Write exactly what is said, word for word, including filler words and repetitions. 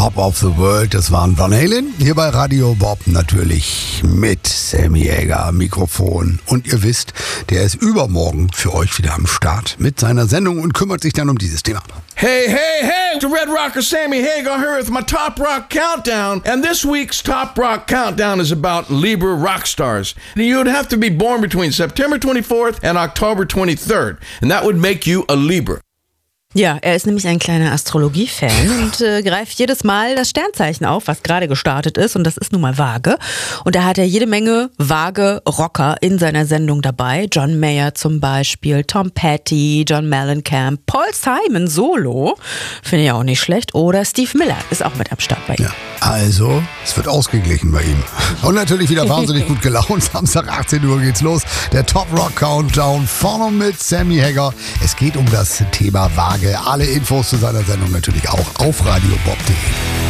Top of the World. Das waren Van Halen. Hier bei Radio Bob natürlich mit Sammy Hagar am Mikrofon. Und ihr wisst, der ist übermorgen für euch wieder am Start mit seiner Sendung und kümmert sich dann um dieses Thema. Hey, hey, hey! The Red Rocker Sammy Hagar here with my Top Rock Countdown. And this week's Top Rock Countdown is about Libra rock stars. You'd have to be born between September twenty-fourth and October twenty-third. And that would make you a Libra. Ja, er ist nämlich ein kleiner Astrologie-Fan und äh, greift jedes Mal das Sternzeichen auf, was gerade gestartet ist, und das ist nun mal Waage. Und da hat er jede Menge Waage-Rocker in seiner Sendung dabei. John Mayer zum Beispiel, Tom Petty, John Mellencamp, Paul Simon solo, finde ich auch nicht schlecht, oder Steve Miller ist auch mit am Start bei ihm. Ja, also, es wird ausgeglichen bei ihm. Und natürlich wieder wahnsinnig gut gelaunt. Samstag achtzehn Uhr geht's los. Der Top Rock Countdown vorne mit Sammy Hagar. Es geht um das Thema Waage. Alle Infos zu seiner Sendung natürlich auch auf radiobob punkt de.